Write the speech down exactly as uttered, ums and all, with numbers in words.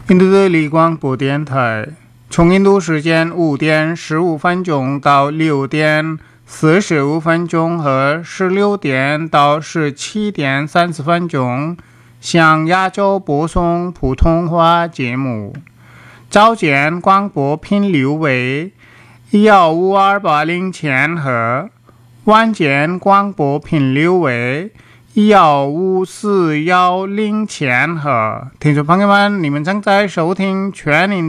印度的立广播电台，从印度时间五点十五分钟到六点四十五分钟和十六点到十七点三十分钟，向亚洲播送普通话节目。早间广播频率为一五二八零千赫，晚间广播频率为一五四一零千赫。听众朋友们，你们正在收听全民